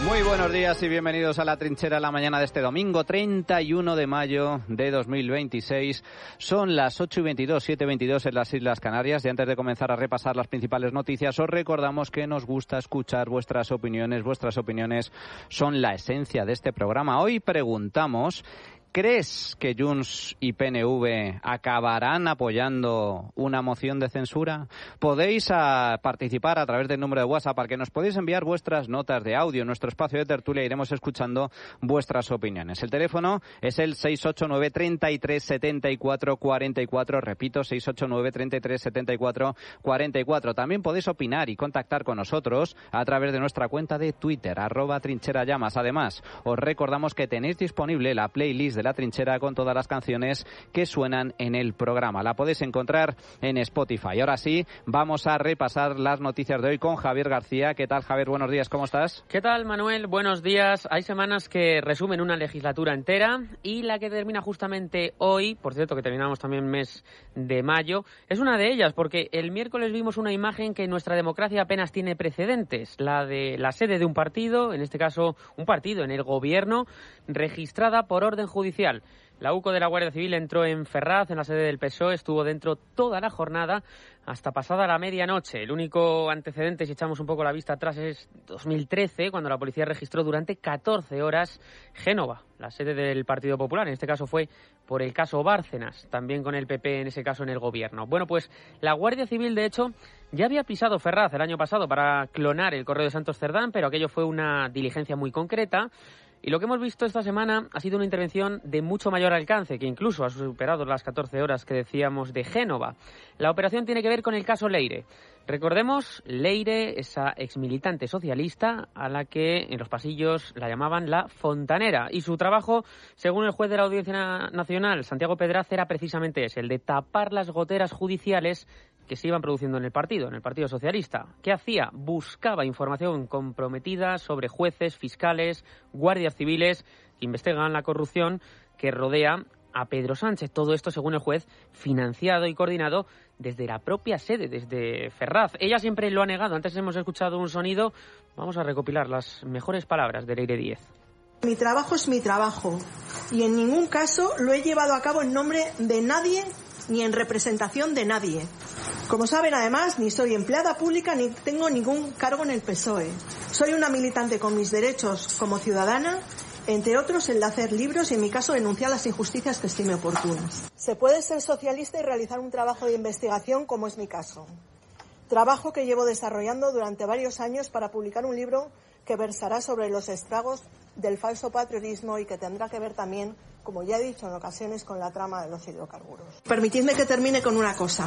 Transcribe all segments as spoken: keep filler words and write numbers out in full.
Muy buenos días y bienvenidos a La Trinchera, la mañana de este domingo treinta y uno de mayo de dos mil veintiséis. Son las ocho y veintidós, siete y veintidós en las Islas Canarias. Y antes de comenzar a repasar las principales noticias, os recordamos que nos gusta escuchar vuestras opiniones. Vuestras opiniones son la esencia de este programa. Hoy preguntamos: ¿crees que Junts y P N V acabarán apoyando una moción de censura? Podéis a, participar a través del número de WhatsApp al que nos podéis enviar vuestras notas de audio. En nuestro espacio de tertulia iremos escuchando vuestras opiniones. El teléfono es el seis ocho nueve, treinta y tres, setenta y cuatro, cuarenta y cuatro. Repito, seis ocho nueve, treinta y tres, setenta y cuatro, cuarenta y cuatro. También podéis opinar y contactar con nosotros a través de nuestra cuenta de Twitter, arroba trincherallamas. Además, os recordamos que tenéis disponible la playlist de La Trinchera con todas las canciones que suenan en el programa. La podéis encontrar en Spotify. Ahora sí, vamos a repasar las noticias de hoy con Javier García. ¿Qué tal, Javier? Buenos días, ¿cómo estás? ¿Qué tal, Manuel? Buenos días. Hay semanas que resumen una legislatura entera y la que termina justamente hoy, por cierto que terminamos también mes de mayo, es una de ellas, porque el miércoles vimos una imagen que en nuestra democracia apenas tiene precedentes, la de la sede de un partido, en este caso un partido en el gobierno, registrada por orden judicial. La U C O de la Guardia Civil entró en Ferraz, en la sede del P S O E, estuvo dentro toda la jornada hasta pasada la medianoche. El único antecedente, si echamos un poco la vista atrás, es dos mil trece, cuando la policía registró durante catorce horas Génova, la sede del Partido Popular. En este caso fue por el caso Bárcenas, también con el P P en ese caso en el gobierno. Bueno, pues la Guardia Civil, de hecho, ya había pisado Ferraz el año pasado para clonar el Correo de Santos Cerdán, pero aquello fue una diligencia muy concreta. Y lo que hemos visto esta semana ha sido una intervención de mucho mayor alcance, que incluso ha superado las catorce horas que decíamos de Génova. La operación tiene que ver con el caso Leire. Recordemos, Leire, esa exmilitante socialista a la que en los pasillos la llamaban la fontanera. Y su trabajo, según el juez de la Audiencia Nacional, Santiago Pedraz, era precisamente ese, el de tapar las goteras judiciales que se iban produciendo en el partido, en el Partido Socialista. ¿Qué hacía? Buscaba información comprometida sobre jueces, fiscales, guardias civiles que investigan la corrupción que rodea a Pedro Sánchez. Todo esto, según el juez, financiado y coordinado desde la propia sede, desde Ferraz. Ella siempre lo ha negado. Antes hemos escuchado un sonido. Vamos a recopilar las mejores palabras de Leire Díez. Mi trabajo es mi trabajo y en ningún caso lo he llevado a cabo en nombre de nadie ni en representación de nadie. Como saben, además, ni soy empleada pública ni tengo ningún cargo en el P S O E. Soy una militante con mis derechos como ciudadana, entre otros el de hacer libros y, en mi caso, denunciar las injusticias que estime oportunas. Se puede ser socialista y realizar un trabajo de investigación, como es mi caso. Trabajo que llevo desarrollando durante varios años para publicar un libro que versará sobre los estragos del falso patriotismo y que tendrá que ver también, como ya he dicho en ocasiones, con la trama de los hidrocarburos. Permitidme que termine con una cosa.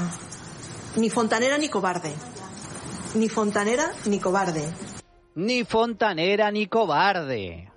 Ni fontanera ni cobarde. Ni fontanera ni cobarde. Ni fontanera ni cobarde,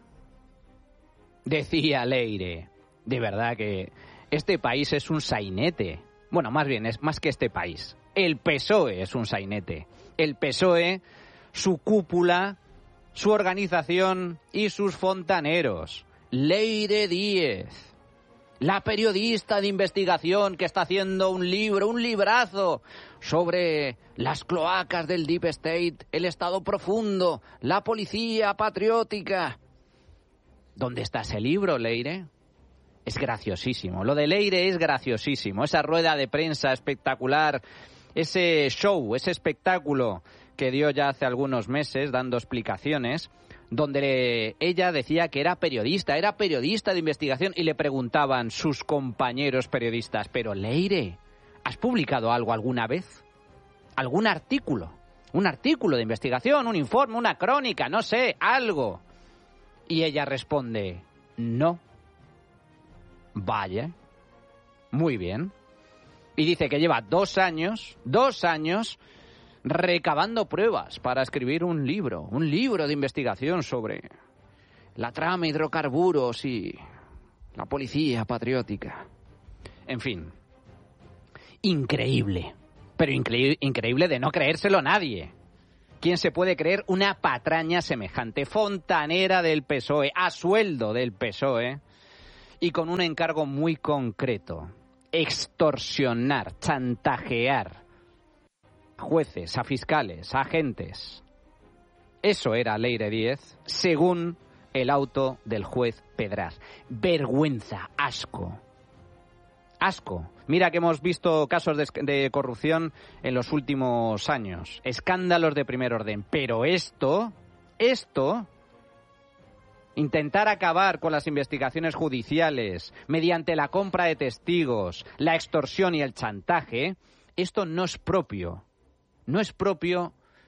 decía Leire. De verdad que este país es un sainete. Bueno, más bien, es más que este país. El P S O E es un sainete. El P S O E, su cúpula, su organización y sus fontaneros. Leire Díez, la periodista de investigación que está haciendo un libro, un librazo, sobre las cloacas del Deep State, el Estado profundo, la policía patriótica. ¿Dónde está ese libro, Leire? Es graciosísimo. Lo de Leire es graciosísimo. Esa rueda de prensa espectacular, ese show, ese espectáculo que dio ya hace algunos meses dando explicaciones, donde ella decía que era periodista, era periodista de investigación, y le preguntaban sus compañeros periodistas: pero Leire, ¿has publicado algo alguna vez? ¿Algún artículo? ¿Un artículo de investigación, un informe, una crónica, no sé, algo? Y ella responde: no. Vaya, muy bien. Y dice que lleva dos años, dos años... recabando pruebas para escribir un libro, un libro de investigación sobre la trama hidrocarburos y la policía patriótica. En fin, increíble, pero incre- increíble de no creérselo nadie. ¿Quién se puede creer una patraña semejante? Fontanera del P S O E, a sueldo del P S O E, y con un encargo muy concreto: extorsionar, chantajear a jueces, a fiscales, a agentes. Eso era Leire Díez, según el auto del juez Pedraz. Vergüenza, asco. Asco. Mira que hemos visto casos de, de corrupción en los últimos años. Escándalos de primer orden. Pero esto, esto... intentar acabar con las investigaciones judiciales mediante la compra de testigos, la extorsión y el chantaje, esto no es propio. No es propio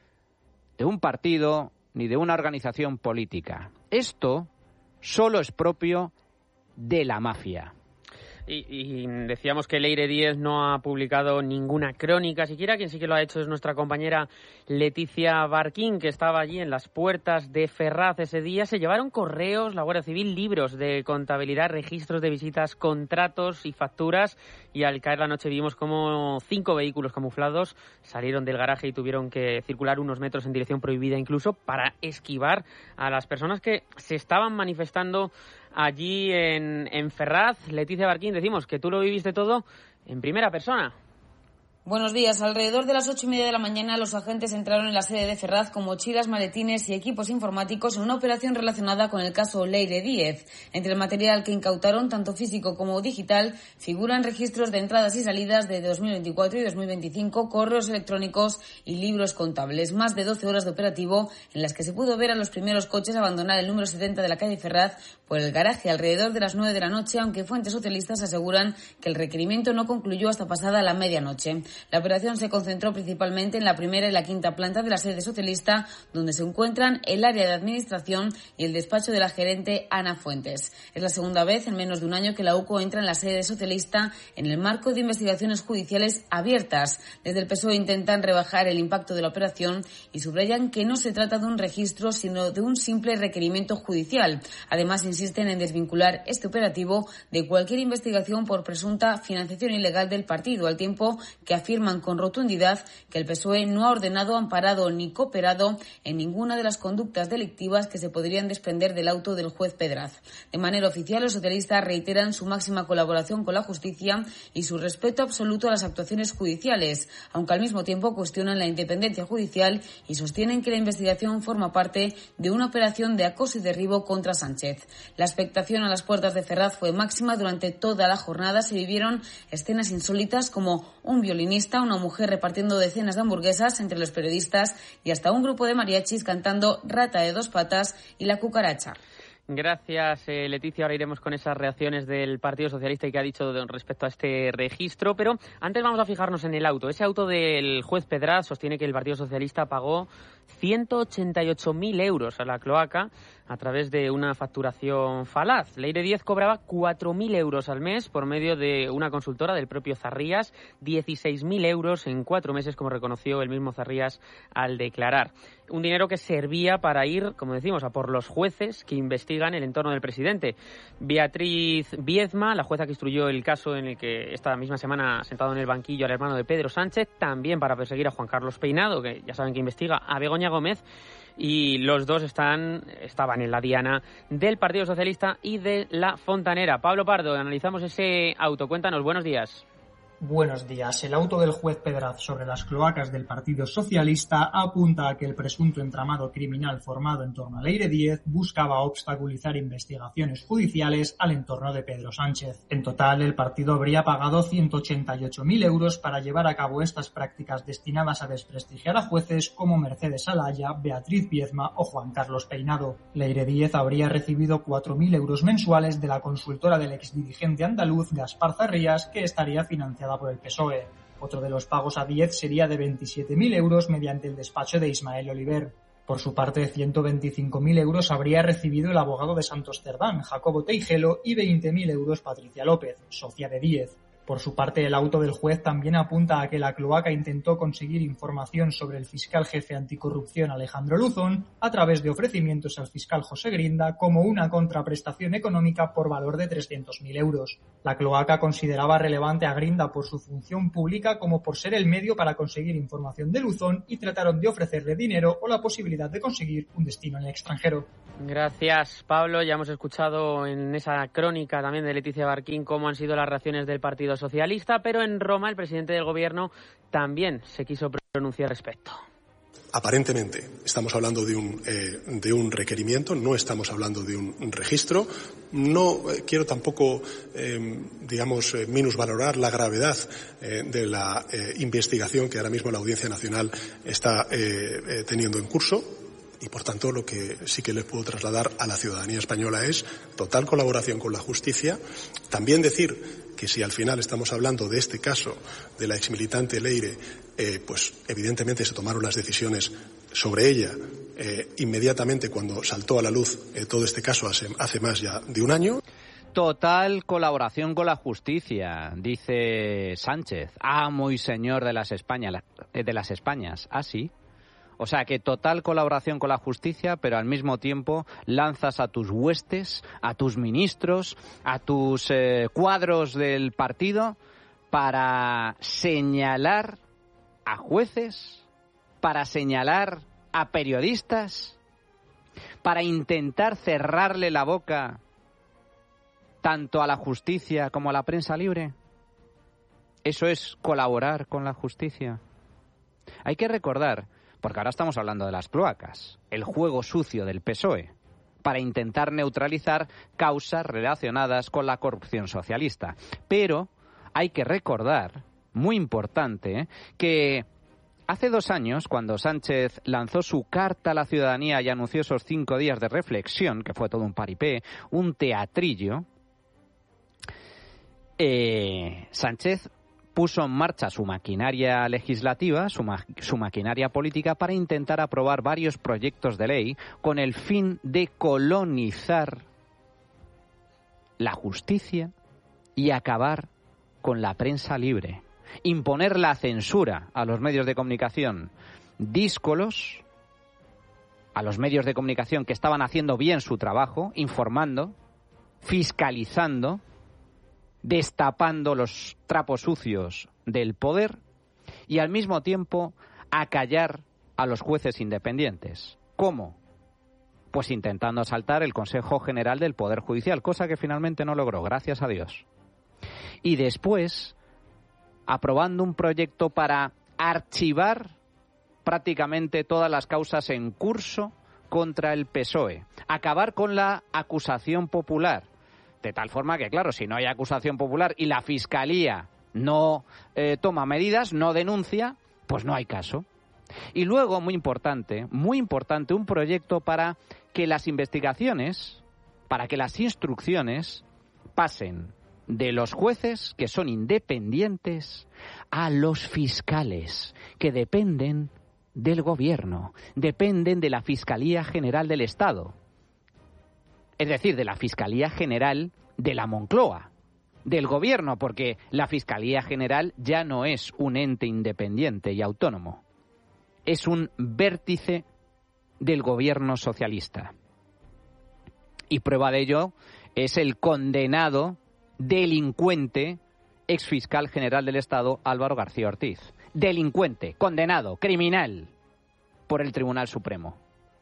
de un partido ni de una organización política. Esto solo es propio de la mafia. Y, y decíamos que Leire Díez no ha publicado ninguna crónica siquiera. Quien sí que lo ha hecho es nuestra compañera Leticia Barquín, que estaba allí en las puertas de Ferraz ese día. Se llevaron correos, la Guardia Civil, libros de contabilidad, registros de visitas, contratos y facturas. Y al caer la noche vimos como cinco vehículos camuflados salieron del garaje y tuvieron que circular unos metros en dirección prohibida incluso para esquivar a las personas que se estaban manifestando allí en, en Ferraz. Leticia Barquín, decimos que tú lo viviste todo en primera persona. Buenos días. Alrededor de las ocho y media de la mañana, los agentes entraron en la sede de Ferraz con mochilas, maletines y equipos informáticos en una operación relacionada con el caso Leire Díez. Entre el material que incautaron, tanto físico como digital, figuran registros de entradas y salidas de dos mil veinticuatro y dos mil veinticinco, correos electrónicos y libros contables. Más de doce horas de operativo en las que se pudo ver a los primeros coches abandonar el número setenta de la calle Ferraz por el garaje alrededor de las nueve de la noche, aunque fuentes socialistas aseguran que el requerimiento no concluyó hasta pasada la medianoche. La operación se concentró principalmente en la primera y la quinta planta de la sede socialista, donde se encuentran el área de administración y el despacho de la gerente Ana Fuentes. Es la segunda vez en menos de un año que la U C O entra en la sede socialista en el marco de investigaciones judiciales abiertas. Desde el P S O E intentan rebajar el impacto de la operación y subrayan que no se trata de un registro, sino de un simple requerimiento judicial. Además, insisten en desvincular este operativo de cualquier investigación por presunta financiación ilegal del partido, al tiempo que afirman con rotundidad que el P S O E no ha ordenado, amparado ni cooperado en ninguna de las conductas delictivas que se podrían desprender del auto del juez Pedraz. De manera oficial, los socialistas reiteran su máxima colaboración con la justicia y su respeto absoluto a las actuaciones judiciales, aunque al mismo tiempo cuestionan la independencia judicial y sostienen que la investigación forma parte de una operación de acoso y derribo contra Sánchez. La expectación a las puertas de Ferraz fue máxima durante toda la jornada. Se vivieron escenas insólitas como un violinista, una mujer repartiendo decenas de hamburguesas entre los periodistas y hasta un grupo de mariachis cantando Rata de dos patas y La cucaracha. Gracias, eh, Leticia. Ahora iremos con esas reacciones del Partido Socialista y qué ha dicho de, respecto a este registro. Pero antes vamos a fijarnos en el auto. Ese auto del juez Pedraz sostiene que el Partido Socialista pagó ciento ochenta y ocho mil euros a la cloaca a través de una facturación falaz. Leire Díez cobraba cuatro mil euros al mes por medio de una consultora del propio Zarrías, dieciséis mil euros en cuatro meses, como reconoció el mismo Zarrías al declarar. Un dinero que servía para ir, como decimos, a por los jueces que investigan el entorno del presidente. Beatriz Viezma, la jueza que instruyó el caso en el que esta misma semana ha sentado en el banquillo al hermano de Pedro Sánchez, también para perseguir a Juan Carlos Peinado, que ya saben que investiga a Begoña Gómez, y los dos están estaban en la diana del Partido Socialista y de la Fontanera. Pablo Pardo, analizamos ese auto. Cuéntanos, buenos días. Buenos días. El auto del juez Pedraz sobre las cloacas del Partido Socialista apunta a que el presunto entramado criminal formado en torno a Leire Díez buscaba obstaculizar investigaciones judiciales al entorno de Pedro Sánchez. En total, el partido habría pagado ciento ochenta y ocho mil euros para llevar a cabo estas prácticas destinadas a desprestigiar a jueces como Mercedes Alaya, Beatriz Viezma o Juan Carlos Peinado. Leire Díez habría recibido cuatro mil euros mensuales de la consultora del exdirigente andaluz Gaspar Zarrías, que estaría financiada por el P S O E. Otro de los pagos a Díez sería de veintisiete mil euros mediante el despacho de Ismael Oliver. Por su parte, ciento veinticinco mil euros habría recibido el abogado de Santos Cerdán, Jacobo Teijelo, y veinte mil euros Patricia López, socia de Díez. Por su parte, el auto del juez también apunta a que la cloaca intentó conseguir información sobre el fiscal jefe anticorrupción Alejandro Luzón a través de ofrecimientos al fiscal José Grinda como una contraprestación económica por valor de trescientos mil euros. La cloaca consideraba relevante a Grinda por su función pública como por ser el medio para conseguir información de Luzón y trataron de ofrecerle dinero o la posibilidad de conseguir un destino en el extranjero. Gracias, Pablo. Ya hemos escuchado en esa crónica también de Leticia Barquín cómo han sido las reacciones del Partido Socialista, pero en Roma el presidente del Gobierno también se quiso pronunciar al respecto. Aparentemente estamos hablando de un, eh, de un requerimiento, no estamos hablando de un, un registro. No eh, quiero tampoco, eh, digamos, eh, minusvalorar la gravedad eh, de la eh, investigación que ahora mismo la Audiencia Nacional está eh, eh, teniendo en curso. Y, por tanto, lo que sí que les puedo trasladar a la ciudadanía española es total colaboración con la justicia. También decir que si al final estamos hablando de este caso de la exmilitante Leire, eh, pues evidentemente se tomaron las decisiones sobre ella eh, inmediatamente cuando saltó a la luz eh, todo este caso hace, hace más ya de un año. Total colaboración con la justicia, dice Sánchez, amo y señor de las Españas, de las Españas. Ah, sí. O sea que total colaboración con la justicia, pero al mismo tiempo lanzas a tus huestes, a tus ministros, a tus eh, cuadros del partido para señalar a jueces, para señalar a periodistas, para intentar cerrarle la boca tanto a la justicia como a la prensa libre. Eso es colaborar con la justicia. Hay que recordar, porque ahora estamos hablando de las cloacas, el juego sucio del P S O E, para intentar neutralizar causas relacionadas con la corrupción socialista. Pero hay que recordar, muy importante, que hace dos años, cuando Sánchez lanzó su carta a la ciudadanía y anunció esos cinco días de reflexión, que fue todo un paripé, un teatrillo, eh, Sánchez puso en marcha su maquinaria legislativa, su, ma- su maquinaria política, para intentar aprobar varios proyectos de ley con el fin de colonizar la justicia y acabar con la prensa libre, imponer la censura a los medios de comunicación díscolos, a los medios de comunicación que estaban haciendo bien su trabajo, informando, fiscalizando, destapando los trapos sucios del poder, y al mismo tiempo acallar a los jueces independientes. ¿Cómo? Pues intentando asaltar el Consejo General del Poder Judicial, cosa que finalmente no logró, gracias a Dios. Y después aprobando un proyecto para archivar prácticamente todas las causas en curso contra el P S O E, acabar con la acusación popular. De tal forma que, claro, si no hay acusación popular y la Fiscalía no eh, toma medidas, no denuncia, pues no hay caso. Y luego, muy importante, muy importante, un proyecto para que las investigaciones, para que las instrucciones pasen de los jueces, que son independientes, a los fiscales, que dependen del gobierno, dependen de la Fiscalía General del Estado. Es decir, de la Fiscalía General de la Moncloa, del gobierno, porque la Fiscalía General ya no es un ente independiente y autónomo. Es un vértice del gobierno socialista. Y prueba de ello es el condenado, delincuente, exfiscal general del Estado, Álvaro García Ortiz. Delincuente, condenado, criminal, por el Tribunal Supremo.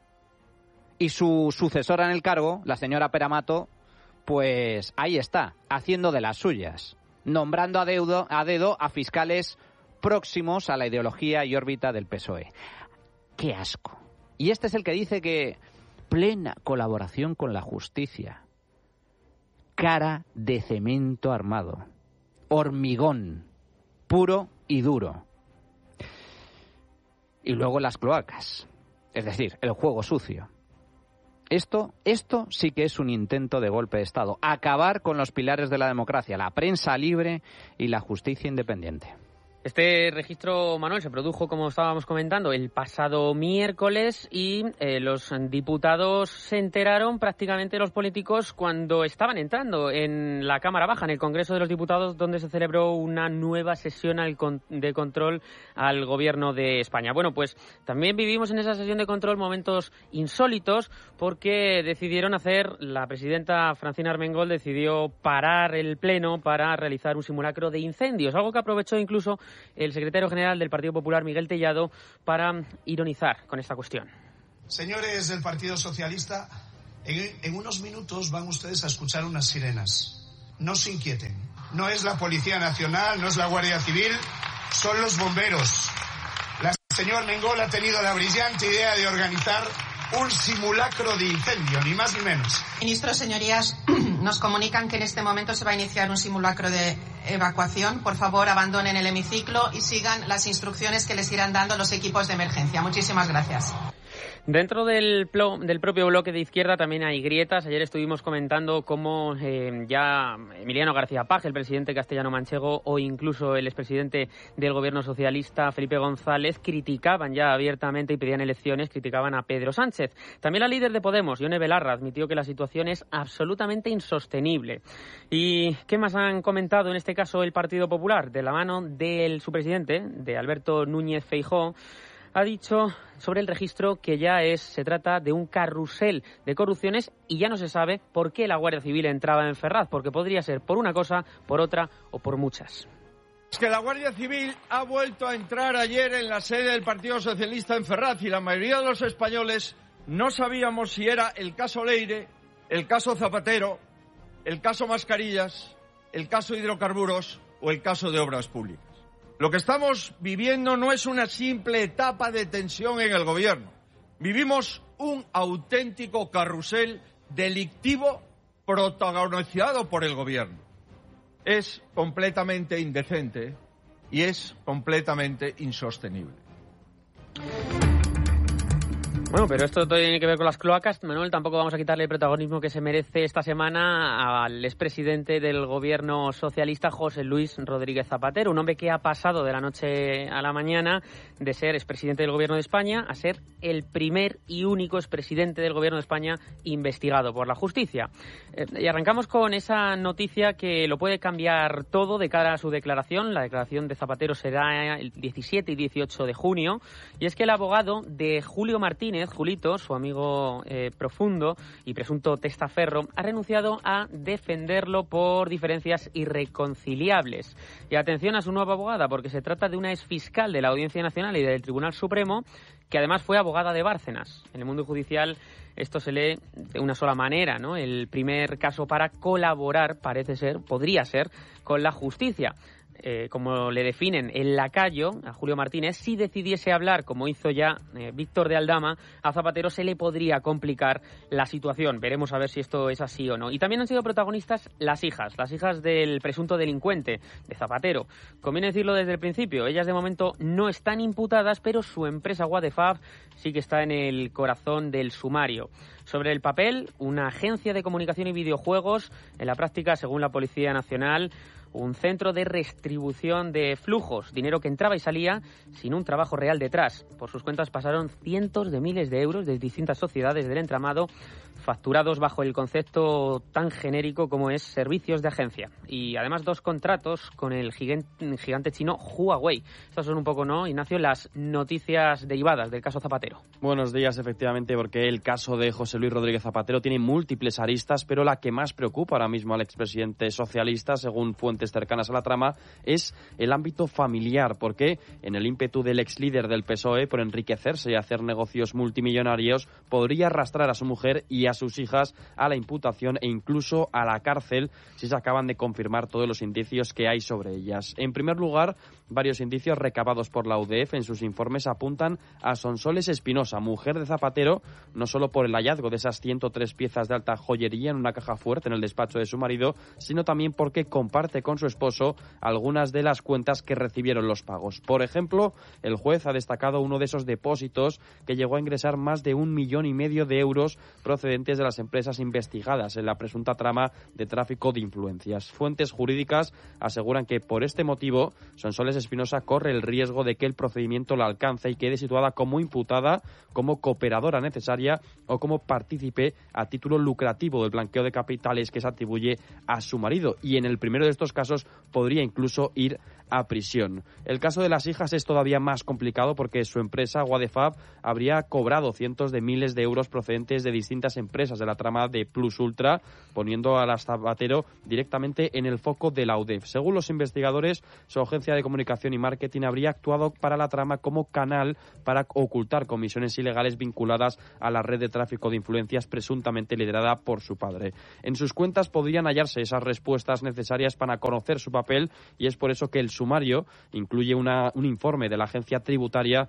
Y su sucesora en el cargo, la señora Peramato, pues ahí está, haciendo de las suyas, nombrando a dedo, a dedo a fiscales próximos a la ideología y órbita del P S O E. ¡Qué asco! Y este es el que dice que plena colaboración con la justicia. Cara de cemento armado. Hormigón. Puro y duro. Y luego las cloacas. Es decir, el juego sucio. Esto, esto sí que es un intento de golpe de Estado. Acabar con los pilares de la democracia, la prensa libre y la justicia independiente. Este registro, Manuel, se produjo, como estábamos comentando, el pasado miércoles y eh, los diputados se enteraron, prácticamente los políticos, cuando estaban entrando en la Cámara Baja, en el Congreso de los Diputados, donde se celebró una nueva sesión al con- de control al Gobierno de España. Bueno, pues también vivimos en esa sesión de control momentos insólitos, porque decidieron hacer, la presidenta Francina Armengol decidió parar el Pleno para realizar un simulacro de incendios, algo que aprovechó incluso el secretario general del Partido Popular, Miguel Tellado, para ironizar con esta cuestión. Señores del Partido Socialista, en, en unos minutos van ustedes a escuchar unas sirenas. No se inquieten. No es la Policía Nacional, no es la Guardia Civil, son los bomberos. Las Señor Mengol ha tenido la brillante idea de organizar un simulacro de incendio, ni más ni menos. Ministro, señorías, nos comunican que en este momento se va a iniciar un simulacro de evacuación. Por favor, abandonen el hemiciclo y sigan las instrucciones que les irán dando los equipos de emergencia. Muchísimas gracias. Dentro del, plo, del propio bloque de izquierda también hay grietas. Ayer estuvimos comentando cómo eh, ya Emiliano García Paje, el presidente castellano-manchego, o incluso el expresidente del gobierno socialista, Felipe González, criticaban ya abiertamente y pedían elecciones, criticaban a Pedro Sánchez. También la líder de Podemos, Ione Belarra, admitió que la situación es absolutamente insostenible. ¿Y qué más han comentado en este caso el Partido Popular? De la mano de su presidente, de Alberto Núñez Feijóo, ha dicho sobre el registro que ya es se trata de un carrusel de corrupciones y ya no se sabe por qué la Guardia Civil entraba en Ferraz, porque podría ser por una cosa, por otra o por muchas. Es que la Guardia Civil ha vuelto a entrar ayer en la sede del Partido Socialista en Ferraz y la mayoría de los españoles no sabíamos si era el caso Leire, el caso Zapatero, el caso Mascarillas, el caso Hidrocarburos o el caso de Obras Públicas. Lo que estamos viviendo no es una simple etapa de tensión en el gobierno. Vivimos un auténtico carrusel delictivo protagonizado por el gobierno. Es completamente indecente y es completamente insostenible. Bueno, pero esto todo tiene que ver con las cloacas. Manuel, tampoco vamos a quitarle el protagonismo que se merece esta semana al expresidente del gobierno socialista, José Luis Rodríguez Zapatero, un hombre que ha pasado de la noche a la mañana de ser expresidente del gobierno de España a ser el primer y único expresidente del gobierno de España investigado por la justicia. Eh, y arrancamos con esa noticia que lo puede cambiar todo de cara a su declaración. La declaración de Zapatero será el diecisiete y dieciocho de junio, y es que el abogado de Julio Martínez, Julito, su amigo eh, profundo y presunto testaferro, ha renunciado a defenderlo por diferencias irreconciliables. Y atención a su nueva abogada, porque se trata de una exfiscal de la Audiencia Nacional y del Tribunal Supremo, que además fue abogada de Bárcenas. En el mundo judicial esto se lee de una sola manera, ¿no? El primer caso para colaborar, parece ser, podría ser, con la justicia. Eh, como le definen el lacayo a Julio Martínez, si decidiese hablar, como hizo ya eh, Víctor de Aldama, a Zapatero se le podría complicar la situación. Veremos a ver si esto es así o no. Y también han sido protagonistas las hijas, las hijas del presunto delincuente, de Zapatero. Conviene decirlo desde el principio, ellas de momento no están imputadas, pero su empresa Wadefab sí que está en el corazón del sumario. Sobre el papel, una agencia de comunicación y videojuegos, en la práctica, según la Policía Nacional, un centro de redistribución de flujos, dinero que entraba y salía sin un trabajo real detrás. Por sus cuentas pasaron cientos de miles de euros de distintas sociedades del entramado, facturados bajo el concepto tan genérico como es servicios de agencia. Y además dos contratos con el gigante, gigante chino Huawei. Estas son un poco, ¿no, Ignacio?, las noticias derivadas del caso Zapatero. Buenos días, efectivamente, porque el caso de José Luis Rodríguez Zapatero tiene múltiples aristas, pero la que más preocupa ahora mismo al expresidente socialista, según fuentes cercanas a la trama, es el ámbito familiar, porque en el ímpetu del ex líder del P S O E por enriquecerse y hacer negocios multimillonarios, podría arrastrar a su mujer y a sus hijas a la imputación e incluso a la cárcel si se acaban de confirmar todos los indicios que hay sobre ellas. En primer lugar, varios indicios recabados por la U D E F en sus informes apuntan a Sonsoles Espinosa, mujer de Zapatero, no solo por el hallazgo de esas ciento tres piezas de alta joyería en una caja fuerte en el despacho de su marido, sino también porque comparte con su esposo algunas de las cuentas que recibieron los pagos. Por ejemplo, el juez ha destacado uno de esos depósitos que llegó a ingresar más de un millón y medio de euros procedentes de las empresas investigadas en la presunta trama de tráfico de influencias. Fuentes jurídicas aseguran que por este motivo Sonsoles Espinosa corre el riesgo de que el procedimiento la alcance y quede situada como imputada, como cooperadora necesaria o como partícipe a título lucrativo del blanqueo de capitales que se atribuye a su marido. Y en el primero de estos casos podría incluso ir a prisión. El caso de las hijas es todavía más complicado porque su empresa, Wadefab, habría cobrado cientos de miles de euros procedentes de distintas empresas de la trama de Plus Ultra, poniendo a las Zapatero directamente en el foco de la U D E F. Según los investigadores, su agencia de comunicación y marketing habría actuado para la trama como canal para ocultar comisiones ilegales vinculadas a la red de tráfico de influencias presuntamente liderada por su padre. En sus cuentas podrían hallarse esas respuestas necesarias para conocer su papel, y es por eso que el sumario incluye una, un informe de la agencia tributaria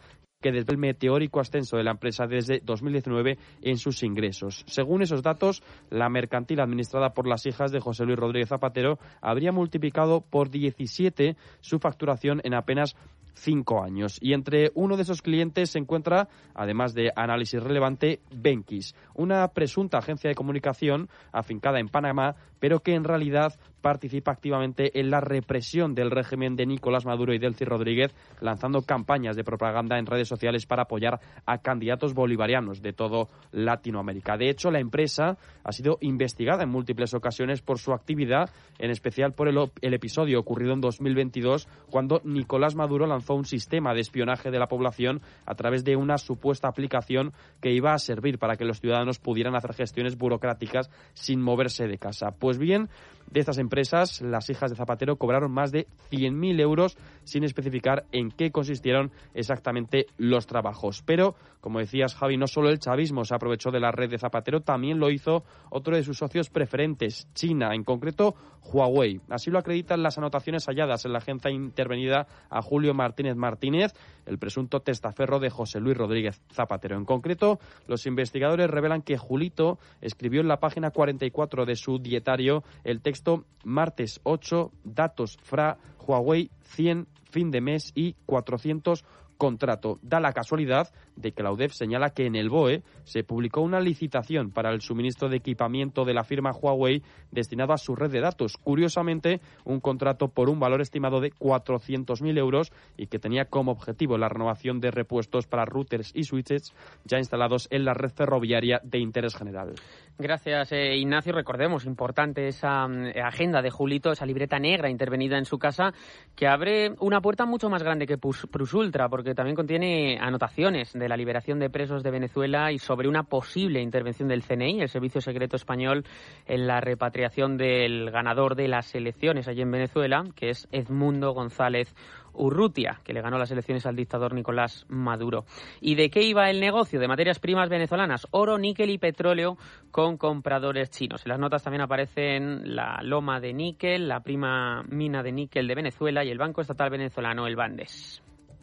que desde el meteórico ascenso de la empresa desde dos mil diecinueve en sus ingresos. Según esos datos, la mercantil administrada por las hijas de José Luis Rodríguez Zapatero habría multiplicado por diecisiete su facturación en apenas cinco años. Y entre uno de esos clientes se encuentra, además de análisis relevante, Benquis, una presunta agencia de comunicación afincada en Panamá, pero que en realidad participa activamente en la represión del régimen de Nicolás Maduro y Delcy Rodríguez, lanzando campañas de propaganda en redes sociales para apoyar a candidatos bolivarianos de todo Latinoamérica. De hecho, la empresa ha sido investigada en múltiples ocasiones por su actividad, en especial por el, el episodio ocurrido en dos mil veintidós, cuando Nicolás Maduro lanzó un sistema de espionaje de la población a través de una supuesta aplicación que iba a servir para que los ciudadanos pudieran hacer gestiones burocráticas sin moverse de casa. Pues bien, de estas empresas, las hijas de Zapatero cobraron más de cien mil euros sin especificar en qué consistieron exactamente los trabajos. Pero, como decías, Javi, no solo el chavismo se aprovechó de la red de Zapatero, también lo hizo otro de sus socios preferentes, China, en concreto Huawei. Así lo acreditan las anotaciones halladas en la agencia intervenida a Julio Martínez Martínez, el presunto testaferro de José Luis Rodríguez Zapatero. En concreto, los investigadores revelan que Julito escribió en la página cuarenta y cuatro de su dietario el texto martes ocho, datos fra Huawei cien, fin de mes y cuatrocientos contrato. Da la casualidad de que la U D E F señala que en el B O E se publicó una licitación para el suministro de equipamiento de la firma Huawei destinado a su red de datos. Curiosamente, un contrato por un valor estimado de cuatrocientos mil euros y que tenía como objetivo la renovación de repuestos para routers y switches ya instalados en la red ferroviaria de interés general. Gracias, eh, Ignacio. Recordemos, importante esa eh, agenda de Julito, esa libreta negra intervenida en su casa, que abre una puerta mucho más grande que Plus Ultra, porque también contiene anotaciones de la liberación de presos de Venezuela y sobre una posible intervención del C N I, el Servicio Secreto Español, en la repatriación del ganador de las elecciones allí en Venezuela, que es Edmundo González Urrutia, que le ganó las elecciones al dictador Nicolás Maduro. ¿Y de qué iba el negocio? De materias primas venezolanas, oro, níquel y petróleo con compradores chinos. En las notas también aparecen la loma de níquel, la prima mina de níquel de Venezuela y el Banco Estatal venezolano, el Bandes.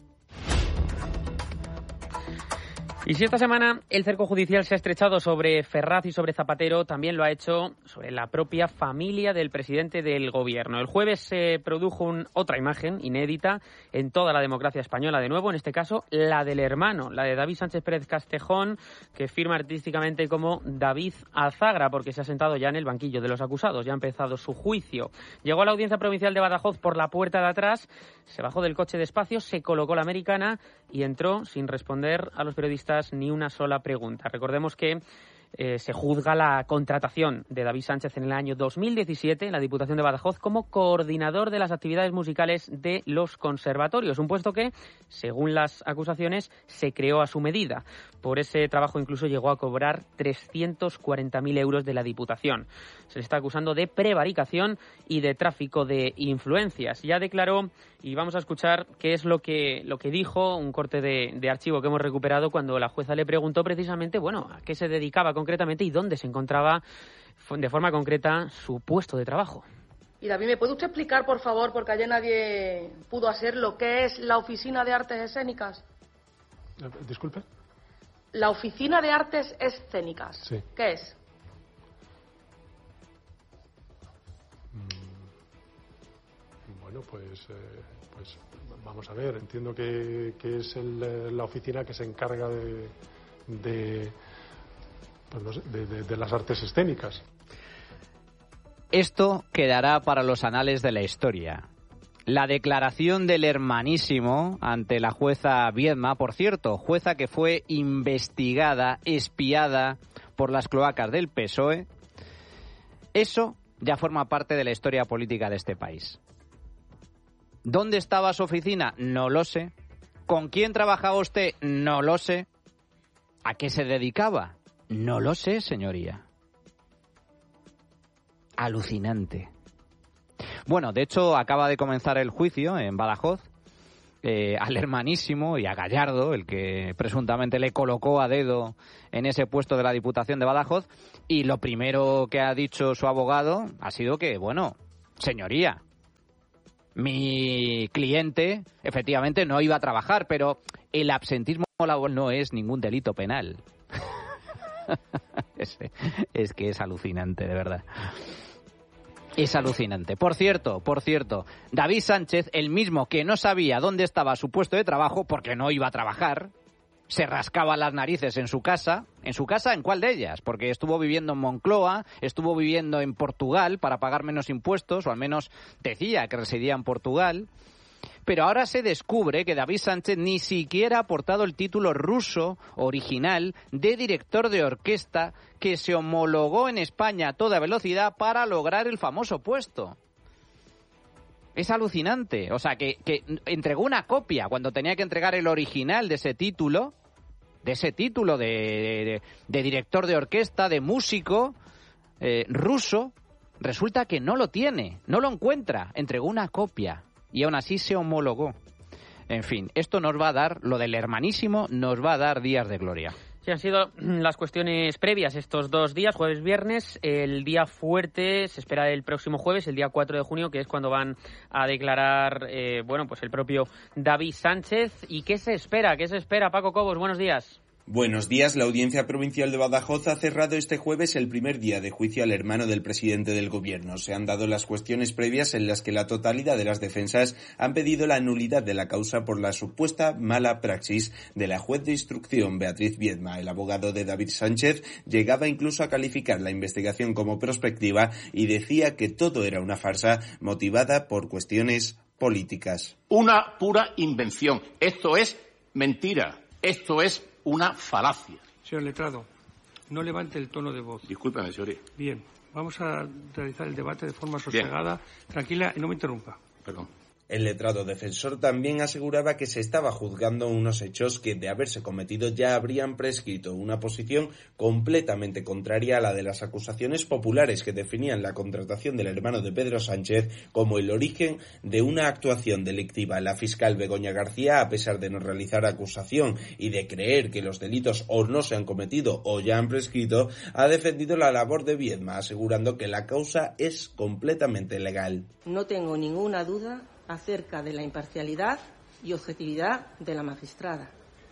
Y si esta semana el cerco judicial se ha estrechado sobre Ferraz y sobre Zapatero, también lo ha hecho sobre la propia familia del presidente del gobierno. El jueves se produjo un, otra imagen inédita en toda la democracia española, de nuevo, en este caso, la del hermano, la de David Sánchez Pérez Castejón, que firma artísticamente como David Alzagra, porque se ha sentado ya en el banquillo de los acusados, ya ha empezado su juicio. Llegó a la Audiencia Provincial de Badajoz por la puerta de atrás, se bajó del coche despacio, se colocó la americana y entró sin responder a los periodistas ni una sola pregunta. Recordemos que eh, se juzga la contratación de David Sánchez en el año dos mil diecisiete en la Diputación de Badajoz como coordinador de las actividades musicales de los conservatorios, un puesto que, según las acusaciones, se creó a su medida. Por ese trabajo incluso llegó a cobrar trescientos cuarenta mil euros de la Diputación. Se le está acusando de prevaricación y de tráfico de influencias. Ya declaró, y vamos a escuchar qué es lo que, lo que dijo, un corte de, de archivo que hemos recuperado cuando la jueza le preguntó precisamente, bueno, a qué se dedicaba concretamente y dónde se encontraba de forma concreta su puesto de trabajo. Y David, ¿me puede usted explicar, por favor, porque ayer nadie pudo hacer, lo que es la Oficina de Artes Escénicas? Disculpe. La Oficina de Artes Escénicas. Sí. ¿Qué es? Bueno, pues, eh, pues vamos a ver. Entiendo que, que es el, la oficina que se encarga de, de, pues no sé, de, de, de las artes escénicas. Esto quedará para los anales de la historia. La declaración del hermanísimo ante la jueza Viedma, por cierto, jueza que fue investigada, espiada por las cloacas del P S O E, eso ya forma parte de la historia política de este país. ¿Dónde estaba su oficina? No lo sé. ¿Con quién trabajaba usted? No lo sé. ¿A qué se dedicaba? No lo sé, señoría. Alucinante. Bueno, de hecho, acaba de comenzar el juicio en Badajoz eh, al hermanísimo y a Gallardo, el que presuntamente le colocó a dedo en ese puesto de la Diputación de Badajoz, y lo primero que ha dicho su abogado ha sido que, bueno, señoría, mi cliente efectivamente no iba a trabajar, pero el absentismo laboral no es ningún delito penal. es, es que es alucinante, de verdad. Es alucinante. Por cierto, por cierto, David Sánchez, el mismo que no sabía dónde estaba su puesto de trabajo porque no iba a trabajar, se rascaba las narices en su casa. ¿En su casa? ¿En cuál de ellas? Porque estuvo viviendo en Moncloa, estuvo viviendo en Portugal para pagar menos impuestos, o al menos decía que residía en Portugal. Pero ahora se descubre que David Sánchez ni siquiera ha aportado el título ruso original de director de orquesta que se homologó en España a toda velocidad para lograr el famoso puesto. Es alucinante. O sea, que, que entregó una copia cuando tenía que entregar el original de ese título, de ese título de, de, de director de orquesta, de músico eh, ruso. Resulta que no lo tiene, no lo encuentra. Entregó una copia. Y aún así se homologó. En fin, esto nos va a dar, lo del hermanísimo, nos va a dar días de gloria. Sí, han sido las cuestiones previas estos dos días, jueves, viernes. El día fuerte se espera el próximo jueves, el día cuatro de junio, que es cuando van a declarar, eh, bueno, pues el propio David Sánchez. ¿Y qué se espera? ¿Qué se espera, Paco Cobos? Buenos días. Buenos días. La Audiencia Provincial de Badajoz ha cerrado este jueves el primer día de juicio al hermano del presidente del Gobierno. Se han dado las cuestiones previas en las que la totalidad de las defensas han pedido la nulidad de la causa por la supuesta mala praxis de la juez de instrucción Beatriz Viedma. El abogado de David Sánchez llegaba incluso a calificar la investigación como prospectiva y decía que todo era una farsa motivada por cuestiones políticas. Una pura invención. Esto es mentira. Esto es una falacia. Señor letrado, no levante el tono de voz. Discúlpeme, señoría. Bien, vamos a realizar el debate de forma sosegada, tranquila y no me interrumpa. Perdón. El letrado defensor también aseguraba que se estaba juzgando unos hechos que, de haberse cometido, ya habrían prescrito, una posición completamente contraria a la de las acusaciones populares que definían la contratación del hermano de Pedro Sánchez como el origen de una actuación delictiva. La fiscal Begoña García, a pesar de no realizar acusación y de creer que los delitos o no se han cometido o ya han prescrito, ha defendido la labor de Viedma, asegurando que la causa es completamente legal. No tengo ninguna duda acerca de la imparcialidad y objetividad de la magistrada.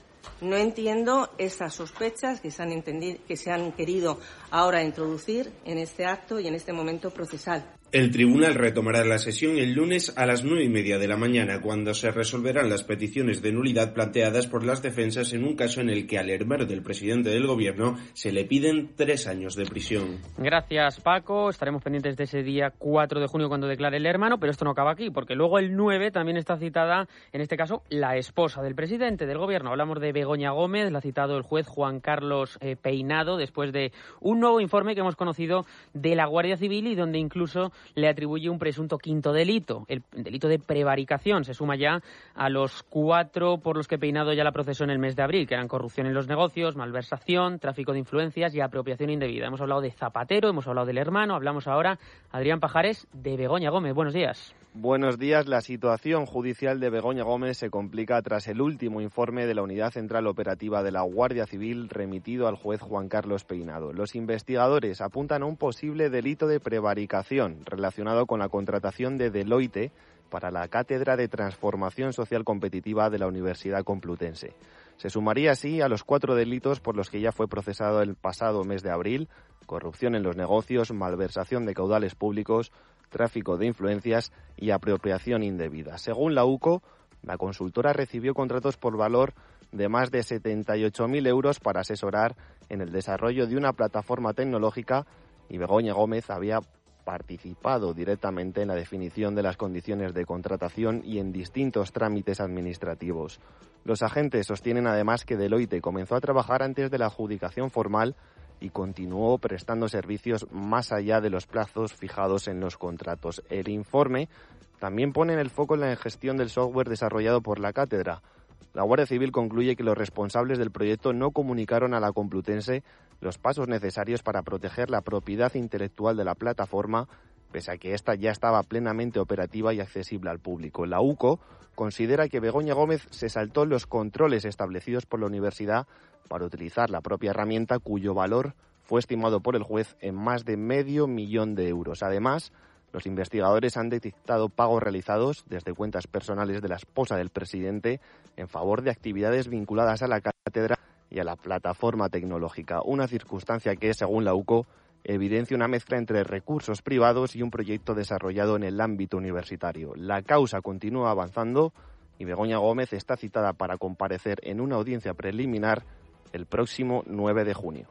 No entiendo esas sospechas que se han entendido, que se han querido ahora introducir en este acto y en este momento procesal. El tribunal retomará la sesión el lunes a las nueve y media de la mañana, cuando se resolverán las peticiones de nulidad planteadas por las defensas en un caso en el que al hermano del presidente del Gobierno se le piden tres años de prisión. Gracias, Paco. Estaremos pendientes de ese día cuatro de junio cuando declare el hermano, pero esto no acaba aquí, porque luego el nueve también está citada, en este caso, la esposa del presidente del Gobierno. Hablamos de Begoña Gómez, la ha citado el juez Juan Carlos eh, Peinado, después de un nuevo informe que hemos conocido de la Guardia Civil y donde incluso le atribuye un presunto quinto delito, el delito de prevaricación. Se suma ya a los cuatro por los que Peinado ya la procesó en el mes de abril, que eran corrupción en los negocios, malversación, tráfico de influencias y apropiación indebida. Hemos hablado de Zapatero, hemos hablado del hermano, hablamos ahora, Adrián Pajares, de Begoña Gómez. Buenos días. Buenos días. La situación judicial de Begoña Gómez se complica tras el último informe de la Unidad Central Operativa de la Guardia Civil remitido al juez Juan Carlos Peinado. Los investigadores apuntan a un posible delito de prevaricación relacionado con la contratación de Deloitte para la Cátedra de Transformación Social Competitiva de la Universidad Complutense. Se sumaría así a los cuatro delitos por los que ya fue procesado el pasado mes de abril: corrupción en los negocios, malversación de caudales públicos, tráfico de influencias y apropiación indebida. Según la U C O, la consultora recibió contratos por valor de más de setenta y ocho mil euros para asesorar en el desarrollo de una plataforma tecnológica y Begoña Gómez había participado directamente en la definición de las condiciones de contratación y en distintos trámites administrativos. Los agentes sostienen además que Deloitte comenzó a trabajar antes de la adjudicación formal y continuó prestando servicios más allá de los plazos fijados en los contratos. El informe también pone el foco en la gestión del software desarrollado por la cátedra. La Guardia Civil concluye que los responsables del proyecto no comunicaron a la Complutense los pasos necesarios para proteger la propiedad intelectual de la plataforma, pese a que ésta ya estaba plenamente operativa y accesible al público. La U C O considera que Begoña Gómez se saltó los controles establecidos por la universidad para utilizar la propia herramienta, cuyo valor fue estimado por el juez en más de medio millón de euros. Además, Los investigadores han detectado pagos realizados desde cuentas personales de la esposa del presidente en favor de actividades vinculadas a la cátedra y a la plataforma tecnológica, una circunstancia que, según la U C O, evidencia una mezcla entre recursos privados y un proyecto desarrollado en el ámbito universitario. La causa continúa avanzando y Begoña Gómez está citada para comparecer en una audiencia preliminar el próximo nueve de junio.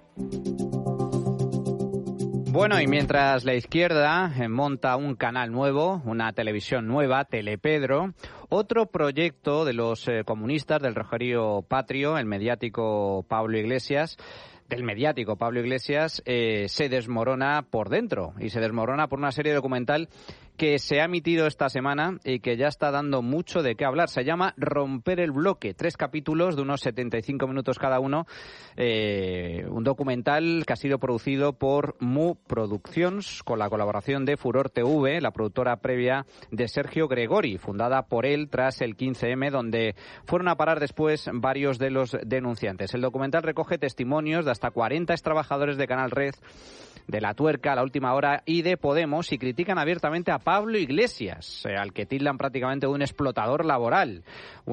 Bueno, y mientras la izquierda monta un canal nuevo, una televisión nueva, Telepedro, otro proyecto de los eh, comunistas del Rogerio Patrio, el mediático Pablo Iglesias, del mediático Pablo Iglesias, eh, se desmorona por dentro, y se desmorona por una serie documental que se ha emitido esta semana y que ya está dando mucho de qué hablar. Se llama Romper el bloque, tres capítulos de unos setenta y cinco minutos cada uno, eh, un documental que ha sido producido por Mu Productions con la colaboración de Furor T V, la productora previa de Sergio Gregori, fundada por él tras el quince eme, donde fueron a parar después varios de los denunciantes. El documental recoge testimonios de hasta cuarenta extrabajadores de Canal Red, de La Tuerca, La Última Hora y de Podemos, y critican abiertamente a Pablo Iglesias, eh, al que tildan prácticamente de un explotador laboral.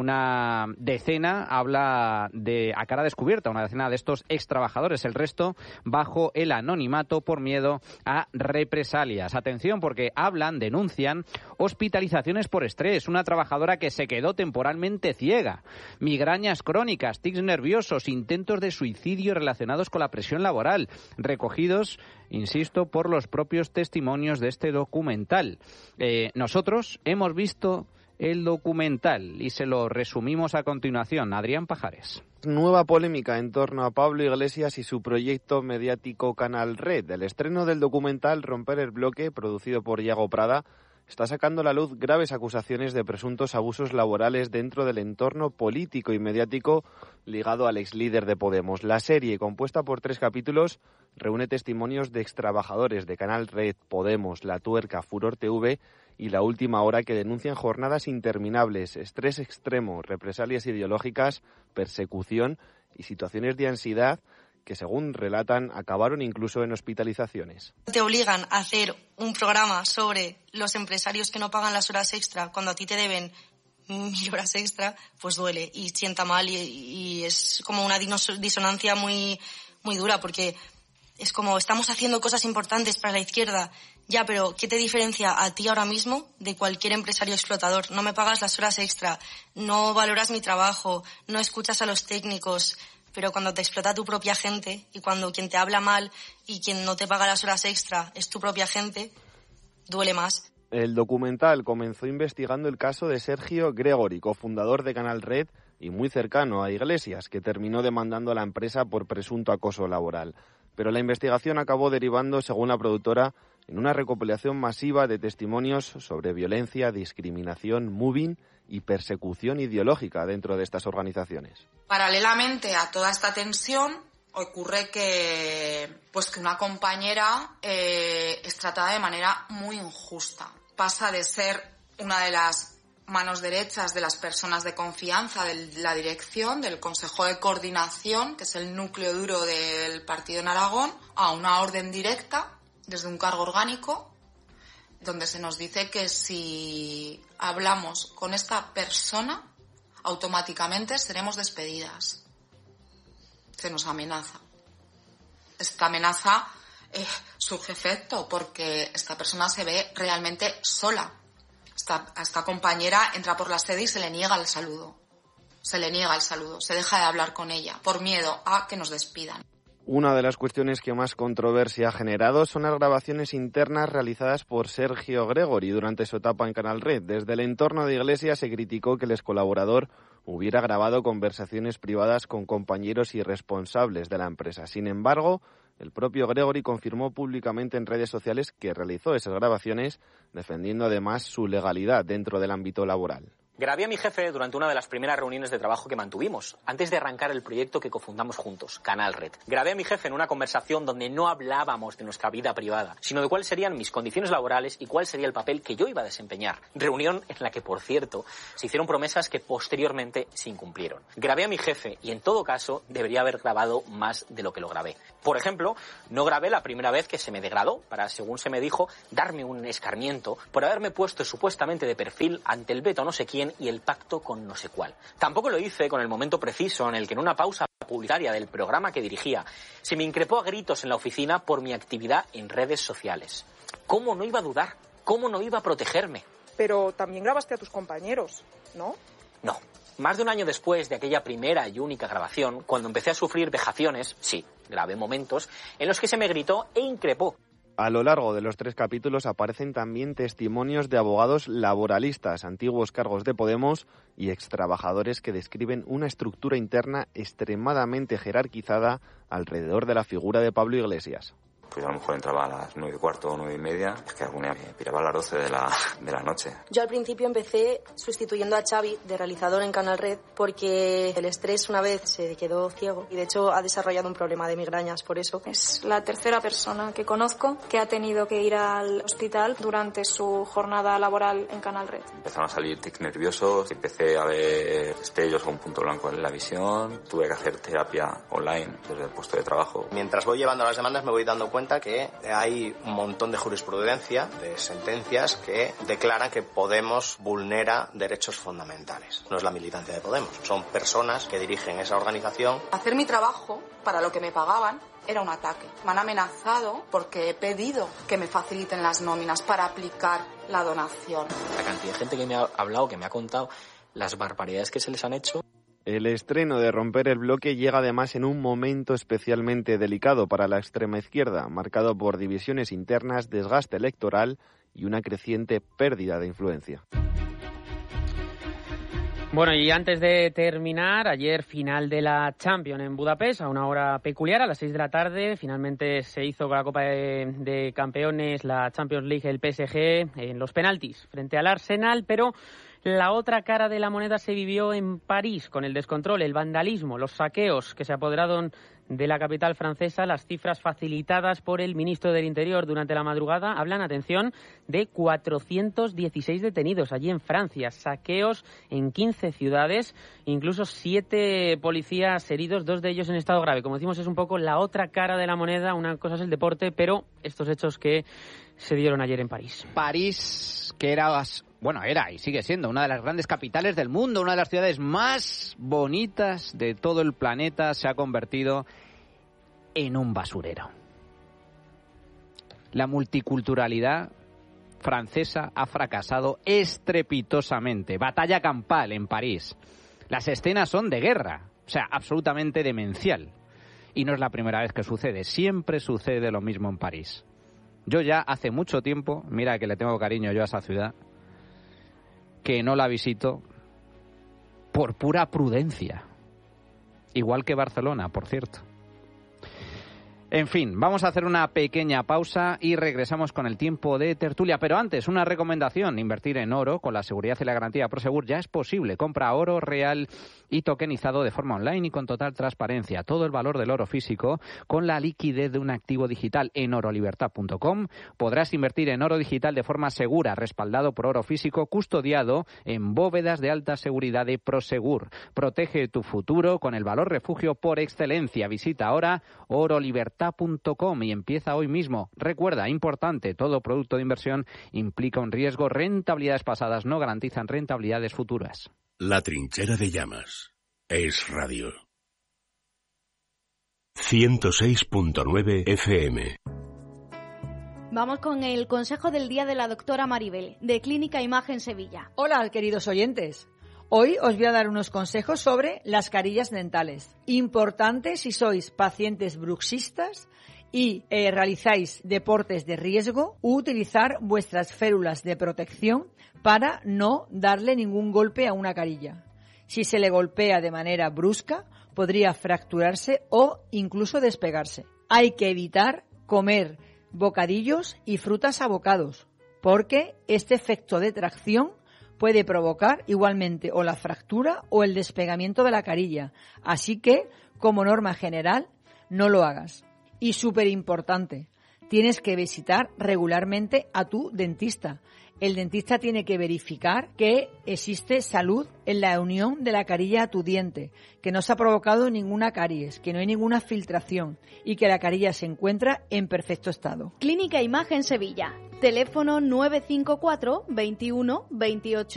Una decena habla de a cara descubierta, una decena de estos extrabajadores, el resto bajo el anonimato por miedo a represalias. Atención, porque hablan, denuncian hospitalizaciones por estrés, una trabajadora que se quedó temporalmente ciega, migrañas crónicas, tics nerviosos, intentos de suicidio relacionados con la presión laboral, recogidos, insisto, por los propios testimonios de este documental. Eh, nosotros hemos visto el documental y se lo resumimos a continuación. Adrián Pajares. Nueva polémica en torno a Pablo Iglesias y su proyecto mediático Canal Red. El estreno del documental Romper el bloque, producido por Yago Prada, está sacando a la luz graves acusaciones de presuntos abusos laborales dentro del entorno político y mediático ligado al ex líder de Podemos. La serie, compuesta por tres capítulos, reúne testimonios de extrabajadores de Canal Red, Podemos, La Tuerca, Furor T V y La Última Hora, que denuncian jornadas interminables, estrés extremo, represalias ideológicas, persecución y situaciones de ansiedad que, según relatan, acabaron incluso en hospitalizaciones. Te obligan a hacer un programa sobre los empresarios que no pagan las horas extra cuando a ti te deben mil horas extra, pues duele y sienta mal y, y es como una disonancia muy, muy dura, porque es como estamos haciendo cosas importantes para la izquierda, ya, pero ¿qué te diferencia a ti ahora mismo de cualquier empresario explotador? No me pagas las horas extra, no valoras mi trabajo, no escuchas a los técnicos. Pero cuando te explota tu propia gente y cuando quien te habla mal y quien no te paga las horas extra es tu propia gente, duele más. El documental comenzó investigando el caso de Sergio Gregori, cofundador de Canal Red y muy cercano a Iglesias, que terminó demandando a la empresa por presunto acoso laboral. Pero la investigación acabó derivando, según la productora, en una recopilación masiva de testimonios sobre violencia, discriminación, mobbing y persecución ideológica dentro de estas organizaciones. Paralelamente a toda esta tensión ocurre que, pues que una compañera eh, es tratada de manera muy injusta. Pasa de ser una de las manos derechas de las personas de confianza de la dirección, del Consejo de Coordinación, que es el núcleo duro del partido en Aragón, a una orden directa desde un cargo orgánico, donde se nos dice que si hablamos con esta persona, automáticamente seremos despedidas. Se nos amenaza. Esta amenaza eh, surge efecto porque esta persona se ve realmente sola. Esta, a esta compañera entra por la sede y se le niega el saludo. Se le niega el saludo, se deja de hablar con ella por miedo a que nos despidan. Una de las cuestiones que más controversia ha generado son las grabaciones internas realizadas por Sergio Gregori durante su etapa en Canal Red. Desde el entorno de Iglesias se criticó que el excolaborador hubiera grabado conversaciones privadas con compañeros y responsables de la empresa. Sin embargo, el propio Gregori confirmó públicamente en redes sociales que realizó esas grabaciones, defendiendo además su legalidad dentro del ámbito laboral. Grabé a mi jefe durante una de las primeras reuniones de trabajo que mantuvimos, antes de arrancar el proyecto que cofundamos juntos, Canal Red. Grabé a mi jefe en una conversación donde no hablábamos de nuestra vida privada, sino de cuáles serían mis condiciones laborales y cuál sería el papel que yo iba a desempeñar. Reunión en la que, por cierto, se hicieron promesas que posteriormente se incumplieron. Grabé a mi jefe y, en todo caso, debería haber grabado más de lo que lo grabé. Por ejemplo, no grabé la primera vez que se me degradó para, según se me dijo, darme un escarmiento por haberme puesto supuestamente de perfil ante el veto no sé quién y el pacto con no sé cuál. Tampoco lo hice con el momento preciso en el que en una pausa publicitaria del programa que dirigía se me increpó a gritos en la oficina por mi actividad en redes sociales. ¿Cómo no iba a dudar? ¿Cómo no iba a protegerme? Pero también grabaste a tus compañeros, ¿no? No. Más de un año después de aquella primera y única grabación, cuando empecé a sufrir vejaciones, sí, grabé momentos en los que se me gritó e increpó. A lo largo de los tres capítulos aparecen también testimonios de abogados laboralistas, antiguos cargos de Podemos y extrabajadores que describen una estructura interna extremadamente jerarquizada alrededor de la figura de Pablo Iglesias. Pues a lo mejor entraba a las nueve y cuarto o nueve y media, es que alguna me piraba a las doce de la, de la noche. Yo al principio empecé sustituyendo a Xavi de realizador en Canal Red porque el estrés una vez se quedó ciego y de hecho ha desarrollado un problema de migrañas por eso. Es la tercera persona que conozco que ha tenido que ir al hospital durante su jornada laboral en Canal Red. Empezaron a salir tics nerviosos, empecé a ver destellos o un punto blanco en la visión, tuve que hacer terapia online desde el puesto de trabajo. Mientras voy llevando las demandas me voy dando cuenta que hay un montón de jurisprudencia, de sentencias que declaran que Podemos vulnera derechos fundamentales. No es la militancia de Podemos, son personas que dirigen esa organización. Hacer mi trabajo para lo que me pagaban era un ataque. Me han amenazado porque he pedido que me faciliten las nóminas para aplicar la donación. La cantidad de gente que me ha hablado, que me ha contado las barbaridades que se les han hecho. El estreno de Romper el Bloque llega además en un momento especialmente delicado para la extrema izquierda, marcado por divisiones internas, desgaste electoral y una creciente pérdida de influencia. Bueno, y antes de terminar, ayer final de la Champions en Budapest, a una hora peculiar, a las seis de la tarde. Finalmente se hizo con la Copa de, de Campeones, la Champions League, el P S G, en los penaltis frente al Arsenal, pero la otra cara de la moneda se vivió en París, con el descontrol, el vandalismo, los saqueos que se apoderaron de la capital francesa. Las cifras facilitadas por el ministro del Interior durante la madrugada hablan, atención, de cuatrocientos dieciséis detenidos allí en Francia. Saqueos en quince ciudades, incluso siete policías heridos, dos de ellos en estado grave. Como decimos, es un poco la otra cara de la moneda. Una cosa es el deporte, pero estos hechos que se dieron ayer en París. París, que era... Bueno, era y sigue siendo una de las grandes capitales del mundo, una de las ciudades más bonitas de todo el planeta, se ha convertido en un basurero. La multiculturalidad francesa ha fracasado estrepitosamente. Batalla campal en París. Las escenas son de guerra, o sea, absolutamente demencial. Y no es la primera vez que sucede, siempre sucede lo mismo en París. Yo ya hace mucho tiempo, mira que le tengo cariño yo a esa ciudad, que no la visito por pura prudencia. Igual que Barcelona, por cierto. En fin, vamos a hacer una pequeña pausa y regresamos con el tiempo de tertulia. Pero antes, una recomendación. Invertir en oro con la seguridad y la garantía Prosegur ya es posible. Compra oro real y tokenizado de forma online y con total transparencia. Todo el valor del oro físico con la liquidez de un activo digital en oro libertad punto com. Podrás invertir en oro digital de forma segura, respaldado por oro físico, custodiado en bóvedas de alta seguridad de Prosegur. Protege tu futuro con el valor refugio por excelencia. Visita ahora oro libertad punto com y empieza hoy mismo. Recuerda, importante, todo producto de inversión implica un riesgo. Rentabilidades pasadas no garantizan rentabilidades futuras. La trinchera de llamas es radio. ciento seis punto nueve F M. Vamos con el consejo del día de la doctora Maribel, de Clínica Imagen Sevilla. Hola, queridos oyentes. Hoy os voy a dar unos consejos sobre las carillas dentales. Importante si sois pacientes bruxistas y eh, realizáis deportes de riesgo, utilizar vuestras férulas de protección para no darle ningún golpe a una carilla. Si se le golpea de manera brusca, podría fracturarse o incluso despegarse. Hay que evitar comer bocadillos y frutas a bocados, porque este efecto de tracción puede provocar igualmente o la fractura o el despegamiento de la carilla. Así que, como norma general, no lo hagas. Y súper importante, tienes que visitar regularmente a tu dentista. el dentista tiene que verificar que existe salud en la unión de la carilla a tu diente, que no se ha provocado ninguna caries, que no hay ninguna filtración y que la carilla se encuentra en perfecto estado. Clínica Imagen Sevilla. Teléfono nueve cinco cuatro veintiuno veintiocho